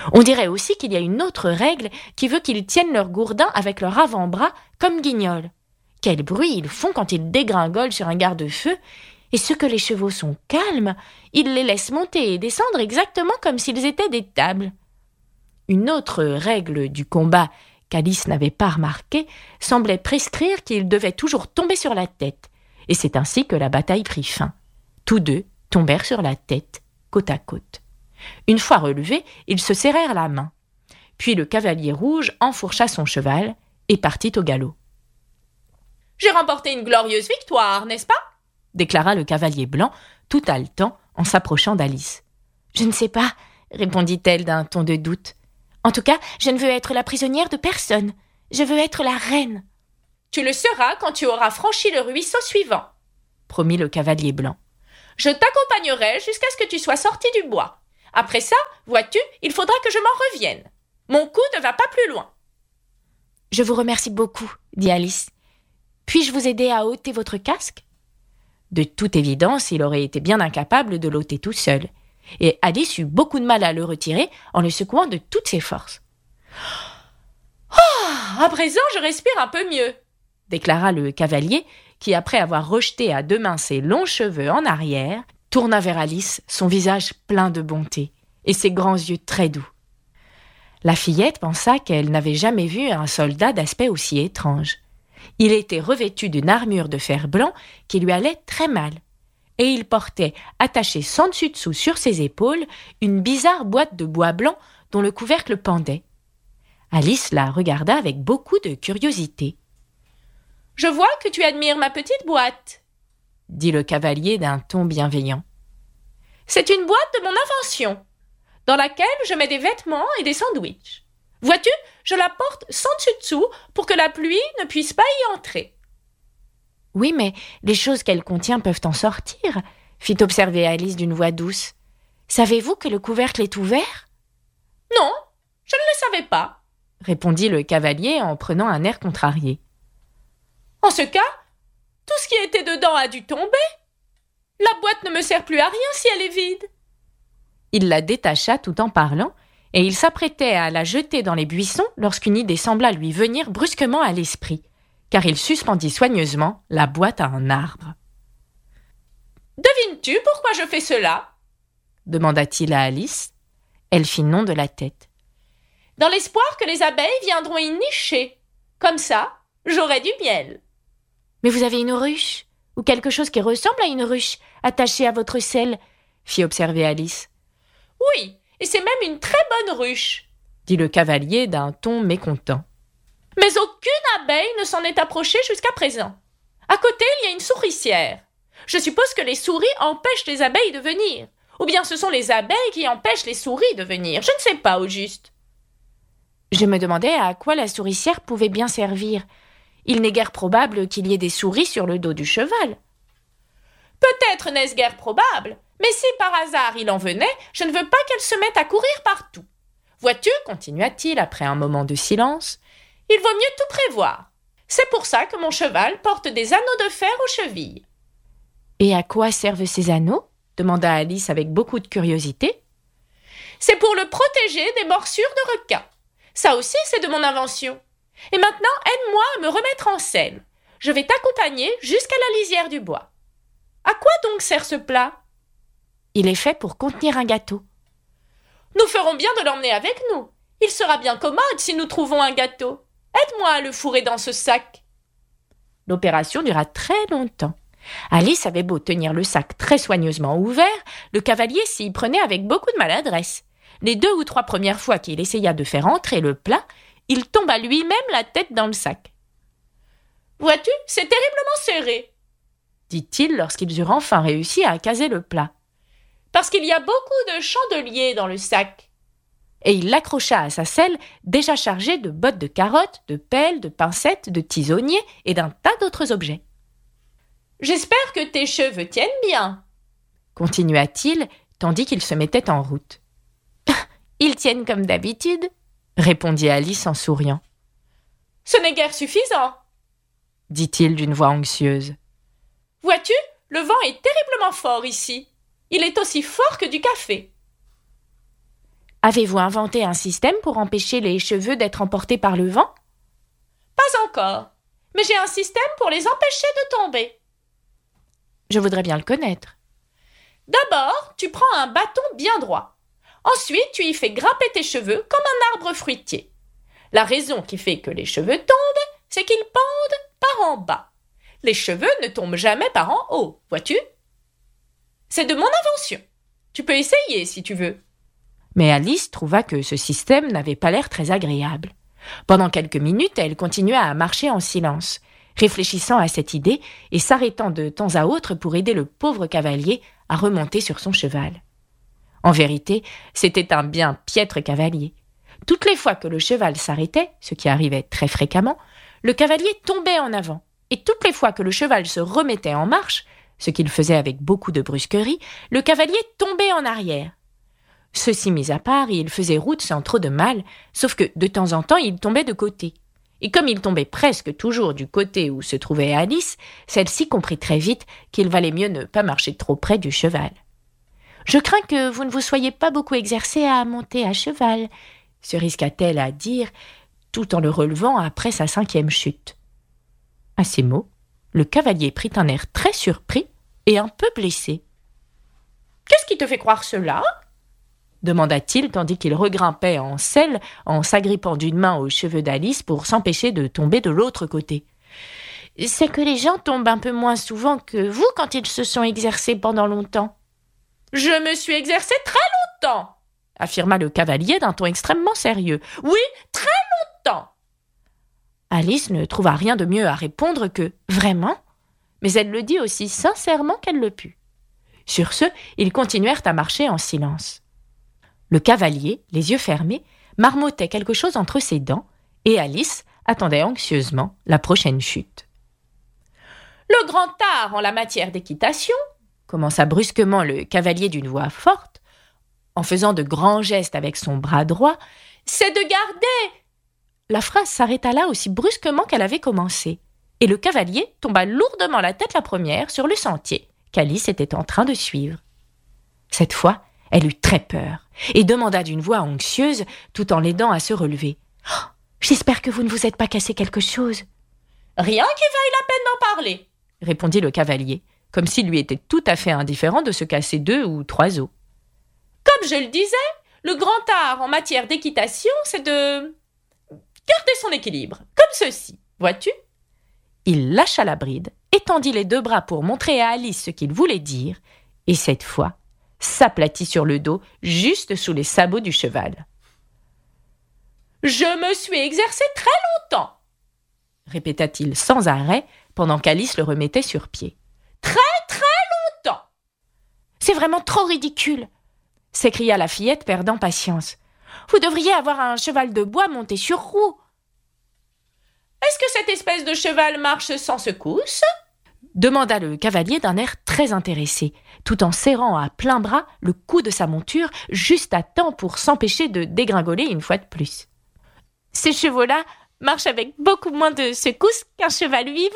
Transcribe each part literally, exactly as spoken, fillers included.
On dirait aussi qu'il y a une autre règle qui veut qu'ils tiennent leur gourdin avec leur avant-bras comme guignols. Quel bruit ils font quand ils dégringolent sur un garde-feu, et ceux que les chevaux sont calmes, ils les laissent monter et descendre exactement comme s'ils étaient des tables. Une autre règle du combat qu'Alice n'avait pas remarquée semblait prescrire qu'ils devaient toujours tomber sur la tête, et c'est ainsi que la bataille prit fin. Tous deux tombèrent sur la tête, côte à côte. Une fois relevés, ils se serrèrent la main. Puis le cavalier rouge enfourcha son cheval et partit au galop. « J'ai remporté une glorieuse victoire, n'est-ce pas ?» déclara le cavalier blanc, tout haletant, en s'approchant d'Alice. « Je ne sais pas, » répondit-elle d'un ton de doute. « En tout cas, je ne veux être la prisonnière de personne. Je veux être la reine. »« Tu le seras quand tu auras franchi le ruisseau suivant, » promit le cavalier blanc. « Je t'accompagnerai jusqu'à ce que tu sois sorti du bois. Après ça, vois-tu, il faudra que je m'en revienne. Mon coup ne va pas plus loin. »« Je vous remercie beaucoup, » dit Alice. « Puis-je vous aider à ôter votre casque ?» De toute évidence, il aurait été bien incapable de l'ôter tout seul, et Alice eut beaucoup de mal à le retirer en le secouant de toutes ses forces. « Oh, à présent, je respire un peu mieux, » déclara le cavalier, qui, après avoir rejeté à deux mains ses longs cheveux en arrière, tourna vers Alice son visage plein de bonté et ses grands yeux très doux. La fillette pensa qu'elle n'avait jamais vu un soldat d'aspect aussi étrange. Il était revêtu d'une armure de fer blanc qui lui allait très mal, et il portait, attachée sans dessus-dessous sur ses épaules, une bizarre boîte de bois blanc dont le couvercle pendait. Alice la regarda avec beaucoup de curiosité. « Je vois que tu admires ma petite boîte, » dit le cavalier d'un ton bienveillant. « C'est une boîte de mon invention, dans laquelle je mets des vêtements et des sandwichs. Vois-tu, je la porte sans dessus-dessous pour que la pluie ne puisse pas y entrer. »« Oui, mais les choses qu'elle contient peuvent en sortir, » fit observer Alice d'une voix douce. « Savez-vous que le couvercle est ouvert ?»« Non, je ne le savais pas, » répondit le cavalier en prenant un air contrarié. « En ce cas, tout ce qui était dedans a dû tomber. La boîte ne me sert plus à rien si elle est vide. » Il la détacha tout en parlant, et il s'apprêtait à la jeter dans les buissons lorsqu'une idée sembla lui venir brusquement à l'esprit, car il suspendit soigneusement la boîte à un arbre. « Devines-tu pourquoi je fais cela ?» demanda-t-il à Alice. Elle fit non de la tête. « Dans l'espoir que les abeilles viendront y nicher. Comme ça, j'aurai du miel. »« Mais vous avez une ruche, ou quelque chose qui ressemble à une ruche, attachée à votre selle, » fit observer Alice. « Oui, et c'est même une très bonne ruche, » dit le cavalier d'un ton mécontent. « Mais aucune abeille ne s'en est approchée jusqu'à présent. À côté, il y a une souricière. Je suppose que les souris empêchent les abeilles de venir. Ou bien ce sont les abeilles qui empêchent les souris de venir. Je ne sais pas au juste. » Je me demandais à quoi la souricière pouvait bien servir. Il n'est guère probable qu'il y ait des souris sur le dos du cheval. « Peut-être n'est-ce guère probable, mais si par hasard il en venait, je ne veux pas qu'elle se mette à courir partout. Vois-tu, continua-t-il après un moment de silence, il vaut mieux tout prévoir. C'est pour ça que mon cheval porte des anneaux de fer aux chevilles. »« Et à quoi servent ces anneaux ?» demanda Alice avec beaucoup de curiosité. « C'est pour le protéger des morsures de requins. Ça aussi, c'est de mon invention. Et maintenant, aide-moi à me remettre en selle. Je vais t'accompagner jusqu'à la lisière du bois. À quoi donc sert ce plat ? » ?»« Il est fait pour contenir un gâteau. »« Nous ferons bien de l'emmener avec nous. Il sera bien commode si nous trouvons un gâteau. Aide-moi à le fourrer dans ce sac. » L'opération dura très longtemps. Alice avait beau tenir le sac très soigneusement ouvert, le cavalier s'y prenait avec beaucoup de maladresse. Les deux ou trois premières fois qu'il essaya de faire entrer le plat, il tomba lui-même la tête dans le sac. « Vois-tu, c'est terriblement serré, » dit-il lorsqu'ils eurent enfin réussi à caser le plat. « Parce qu'il y a beaucoup de chandeliers dans le sac. » Et il l'accrocha à sa selle, déjà chargée de bottes de carottes, de pelles, de pincettes, de tisonniers et d'un tas d'autres objets. « J'espère que tes cheveux tiennent bien, » continua-t-il, tandis qu'il se mettait en route. « Ils tiennent comme d'habitude, » répondit Alice en souriant. « Ce n'est guère suffisant, » dit-il d'une voix anxieuse. « Vois-tu, le vent est terriblement fort ici. Il est aussi fort que du café. » Avez-vous inventé un système pour empêcher les cheveux d'être emportés par le vent? Pas encore, mais j'ai un système pour les empêcher de tomber. Je voudrais bien le connaître. D'abord, tu prends un bâton bien droit. Ensuite, tu y fais grimper tes cheveux comme un arbre fruitier. La raison qui fait que les cheveux tombent, c'est qu'ils pendent par en bas. Les cheveux ne tombent jamais par en haut, vois-tu? C'est de mon invention. Tu peux essayer si tu veux. Mais Alice trouva que ce système n'avait pas l'air très agréable. Pendant quelques minutes, elle continua à marcher en silence, réfléchissant à cette idée et s'arrêtant de temps à autre pour aider le pauvre cavalier à remonter sur son cheval. En vérité, c'était un bien piètre cavalier. Toutes les fois que le cheval s'arrêtait, ce qui arrivait très fréquemment, le cavalier tombait en avant, et toutes les fois que le cheval se remettait en marche, ce qu'il faisait avec beaucoup de brusquerie, le cavalier tombait en arrière. Ceci mis à part, il faisait route sans trop de mal, sauf que de temps en temps il tombait de côté. Et comme il tombait presque toujours du côté où se trouvait Alice, celle-ci comprit très vite qu'il valait mieux ne pas marcher trop près du cheval. « Je crains que vous ne vous soyez pas beaucoup exercé à monter à cheval », se risqua-t-elle à dire, tout en le relevant après sa cinquième chute. À ces mots, le cavalier prit un air très surpris et un peu blessé. « Qu'est-ce qui te fait croire cela ?» demanda-t-il tandis qu'il regrimpait en selle en s'agrippant d'une main aux cheveux d'Alice pour s'empêcher de tomber de l'autre côté. « C'est que les gens tombent un peu moins souvent que vous quand ils se sont exercés pendant longtemps. »« Je me suis exercé très longtemps !» affirma le cavalier d'un ton extrêmement sérieux. « Oui, très longtemps !» Alice ne trouva rien de mieux à répondre que « Vraiment ?» mais elle le dit aussi sincèrement qu'elle le put. Sur ce, ils continuèrent à marcher en silence. Le cavalier, les yeux fermés, marmottait quelque chose entre ses dents, et Alice attendait anxieusement la prochaine chute. « Le grand art en la matière d'équitation, » commença brusquement le cavalier d'une voix forte, en faisant de grands gestes avec son bras droit, « c'est de garder » La phrase s'arrêta là aussi brusquement qu'elle avait commencé, et le cavalier tomba lourdement la tête la première sur le sentier qu'Alice était en train de suivre. Cette fois, elle eut très peur et demanda d'une voix anxieuse, tout en l'aidant à se relever. Oh, « J'espère que vous ne vous êtes pas cassé quelque chose. »« Rien qui vaille la peine d'en parler, » répondit le cavalier, comme s'il lui était tout à fait indifférent de se casser deux ou trois os. « Comme je le disais, le grand art en matière d'équitation, c'est de garder son équilibre, comme ceci, vois-tu ?» Il lâcha la bride, étendit les deux bras pour montrer à Alice ce qu'il voulait dire, et cette fois, s'aplatit sur le dos, juste sous les sabots du cheval. « Je me suis exercé très longtemps, » répéta-t-il sans arrêt, pendant qu'Alice le remettait sur pied. « Très, très longtemps !»« C'est vraiment trop ridicule !» s'écria la fillette, perdant patience. « Vous devriez avoir un cheval de bois monté sur roue. »« Est-ce que cette espèce de cheval marche sans secousse ?» demanda le cavalier d'un air très intéressé, tout en serrant à plein bras le cou de sa monture, juste à temps pour s'empêcher de dégringoler une fois de plus. « Ces chevaux-là marchent avec beaucoup moins de secousses qu'un cheval vivant !»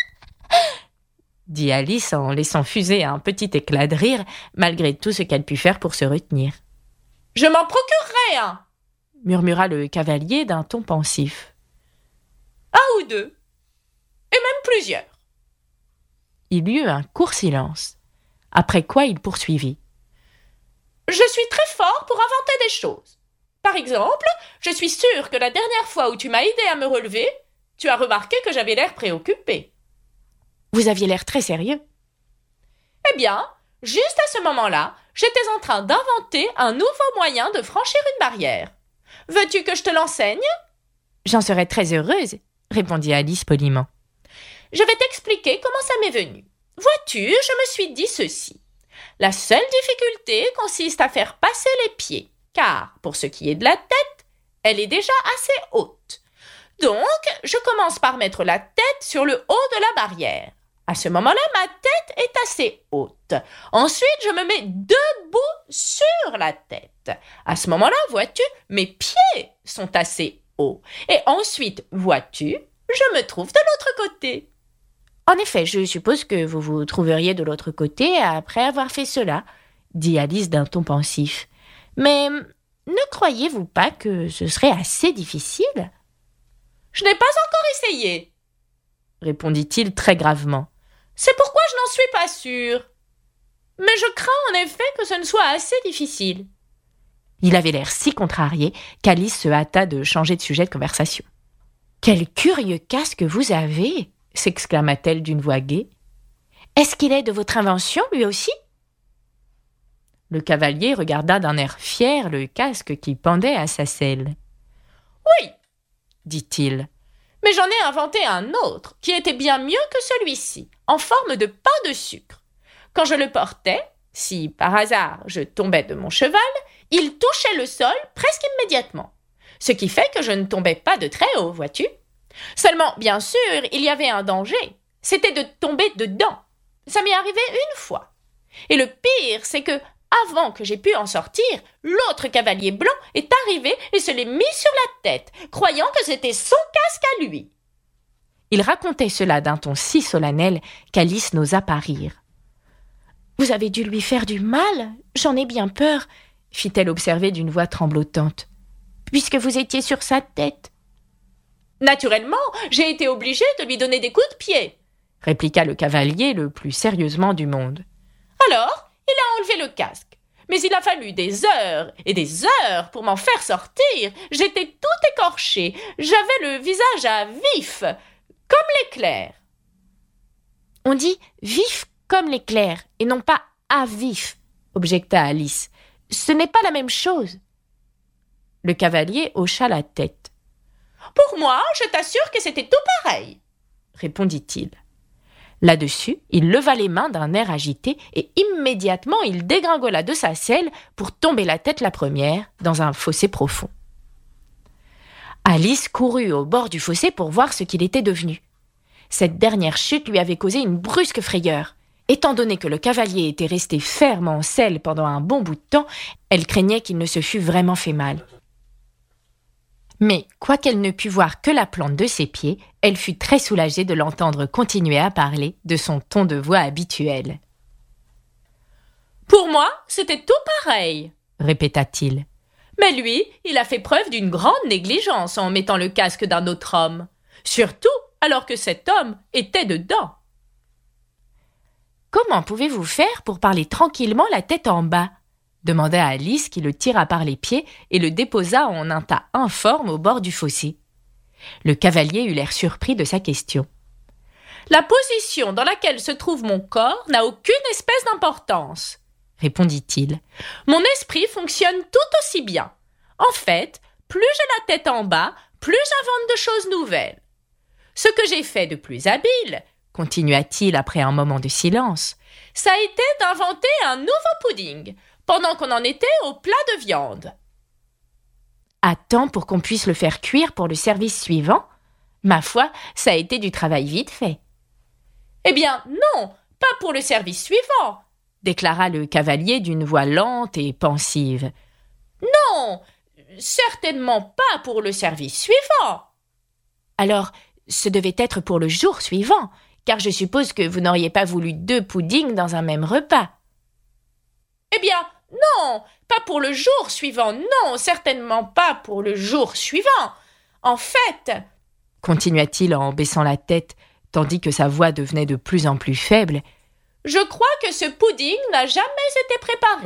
dit Alice en laissant fuser un petit éclat de rire, malgré tout ce qu'elle put faire pour se retenir. « Je m'en procurerai un !» murmura le cavalier d'un ton pensif. « Un ou deux, et même plusieurs. » Il y eut un court silence, après quoi il poursuivit. « Je suis très fort pour inventer des choses. Par exemple, je suis sûre que la dernière fois où tu m'as aidé à me relever, tu as remarqué que j'avais l'air préoccupé. »« Vous aviez l'air très sérieux. »« Eh bien, juste à ce moment-là, j'étais en train d'inventer un nouveau moyen de franchir une barrière. Veux-tu que je te l'enseigne ?»« J'en serais très heureuse, » répondit Alice poliment. « Je vais t'expliquer comment ça m'est venu. Vois-tu, je me suis dit ceci. La seule difficulté consiste à faire passer les pieds, car, pour ce qui est de la tête, elle est déjà assez haute. Donc, je commence par mettre la tête sur le haut de la barrière. À ce moment-là, ma tête est assez haute. Ensuite, je me mets debout sur la tête. À ce moment-là, vois-tu, mes pieds sont assez hauts. Et ensuite, vois-tu, je me trouve de l'autre côté. » En effet, je suppose que vous vous trouveriez de l'autre côté après avoir fait cela, dit Alice d'un ton pensif. Mais ne croyez-vous pas que ce serait assez difficile ? Je n'ai pas encore essayé, répondit-il très gravement. C'est pourquoi je n'en suis pas sûr. Mais je crains en effet que ce ne soit assez difficile. Il avait l'air si contrarié qu'Alice se hâta de changer de sujet de conversation. « Quel curieux casque vous avez !» s'exclama-t-elle d'une voix gaie. « Est-ce qu'il est de votre invention, lui aussi ?» Le cavalier regarda d'un air fier le casque qui pendait à sa selle. « Oui, dit-il, mais j'en ai inventé un autre qui était bien mieux que celui-ci, en forme de pain de sucre. Quand je le portais, si par hasard je tombais de mon cheval, il touchait le sol presque immédiatement, ce qui fait que je ne tombais pas de très haut, vois-tu. Seulement, bien sûr, il y avait un danger, c'était de tomber dedans. Ça m'est arrivé une fois. Et le pire, c'est que, avant que j'aie pu en sortir, l'autre cavalier blanc est arrivé et se l'est mis sur la tête, croyant que c'était son casque à lui. Il racontait cela d'un ton si solennel qu'Alice n'osa pas rire. « Vous avez dû lui faire du mal, j'en ai bien peur, » fit-elle observer d'une voix tremblotante, « puisque vous étiez sur sa tête. » « Naturellement, j'ai été obligée de lui donner des coups de pied, » répliqua le cavalier le plus sérieusement du monde. « Alors, il a enlevé le casque. Mais il a fallu des heures et des heures pour m'en faire sortir. J'étais tout écorchée, j'avais le visage à vif, comme l'éclair. » « On dit vif comme l'éclair et non pas à vif, » objecta Alice. « Ce n'est pas la même chose. » Le cavalier hocha la tête. « Pour moi, je t'assure que c'était tout pareil, » répondit-il. Là-dessus, il leva les mains d'un air agité et immédiatement il dégringola de sa selle pour tomber la tête la première dans un fossé profond. Alice courut au bord du fossé pour voir ce qu'il était devenu. Cette dernière chute lui avait causé une brusque frayeur. Étant donné que le cavalier était resté ferme en selle pendant un bon bout de temps, elle craignait qu'il ne se fût vraiment fait mal. Mais, quoiqu'elle ne pût voir que la plante de ses pieds, elle fut très soulagée de l'entendre continuer à parler de son ton de voix habituel. « Pour moi, c'était tout pareil, » répéta-t-il. « Mais lui, il a fait preuve d'une grande négligence en mettant le casque d'un autre homme, surtout alors que cet homme était dedans. »« Comment pouvez-vous faire pour parler tranquillement la tête en bas ?» demanda Alice qui le tira par les pieds et le déposa en un tas informe au bord du fossé. Le cavalier eut l'air surpris de sa question. « La position dans laquelle se trouve mon corps n'a aucune espèce d'importance, » répondit-il. « Mon esprit fonctionne tout aussi bien. En fait, plus j'ai la tête en bas, plus j'invente de choses nouvelles. Ce que j'ai fait de plus habile, » continua-t-il après un moment de silence, « ça a été d'inventer un nouveau pudding, pendant qu'on en était au plat de viande. » « À temps pour qu'on puisse le faire cuire pour le service suivant ? Ma foi, ça a été du travail vite fait. »« Eh bien, non, pas pour le service suivant, » déclara le cavalier d'une voix lente et pensive. « Non, certainement pas pour le service suivant. »« Alors, ce devait être pour le jour suivant, car je suppose que vous n'auriez pas voulu deux puddings dans un même repas. »« Eh bien, non, pas pour le jour suivant, non, certainement pas pour le jour suivant. En fait, » continua-t-il en baissant la tête, tandis que sa voix devenait de plus en plus faible, « je crois que ce pudding n'a jamais été préparé. »